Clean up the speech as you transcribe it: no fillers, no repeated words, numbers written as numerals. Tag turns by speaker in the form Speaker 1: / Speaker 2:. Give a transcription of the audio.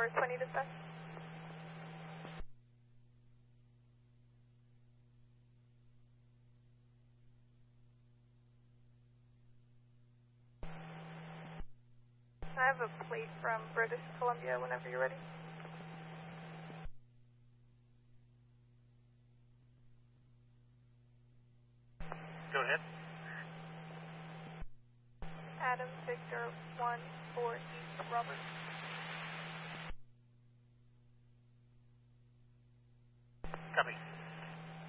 Speaker 1: 420 dispatch. I have a plate from British Columbia whenever you're ready.
Speaker 2: Go ahead.
Speaker 1: Adam Victor 1-4 East Robert.
Speaker 2: Copy.